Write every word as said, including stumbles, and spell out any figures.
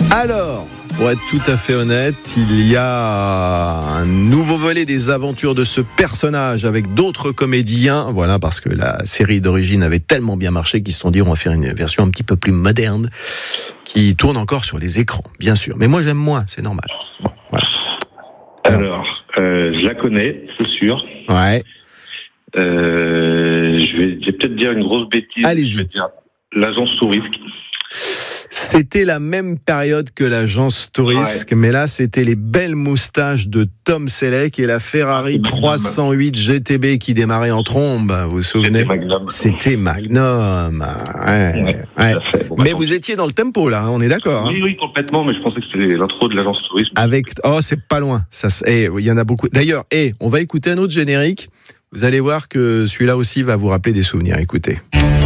Alors, pour être tout à fait honnête, il y a un nouveau volet des aventures de ce personnage avec d'autres comédiens. Voilà, parce que la série d'origine avait tellement bien marché qu'ils se sont dit on va faire une version un petit peu plus moderne qui tourne encore sur les écrans, bien sûr. Mais moi j'aime moins, c'est normal. Bon, voilà. Alors, euh, je la connais, c'est sûr. Ouais. Euh, je vais, je vais peut-être dire une grosse bêtise. Allez-y. Je vais dire l'agence Tourisque. C'était la même période que l'agence Tourisque, ouais. Mais là, c'était les belles moustaches de Tom Selleck et la Ferrari trois cent huit G T B qui démarrait en trombe. Vous vous souvenez ? C'était Magnum. C'était Magnum. Ouais, ouais. Ouais. Bon, mais vous étiez dans le tempo, là, on est d'accord ? Oui, hein, oui, complètement, mais je pensais que c'était l'intro de l'agence Tourisme. Avec... Oh, c'est pas loin. Ça, eh, il y en a beaucoup. D'ailleurs, eh, on va écouter un autre générique. Vous allez voir que celui-là aussi va vous rappeler des souvenirs. Écoutez.